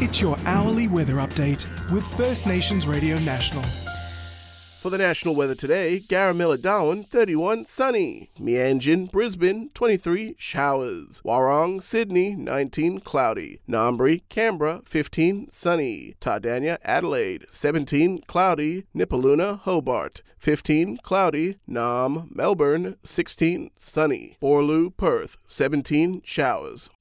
It's your hourly weather update with First Nations Radio National. For the national weather today, Garamilla Darwin 31 sunny, Meanjin Brisbane 23 showers, Warrong Sydney 19 cloudy, Ngambri Canberra 15 sunny, Tardania Adelaide 17 cloudy, Nipaluna Hobart 15 cloudy, Nam Melbourne 16 sunny, Borlu Perth 17 showers.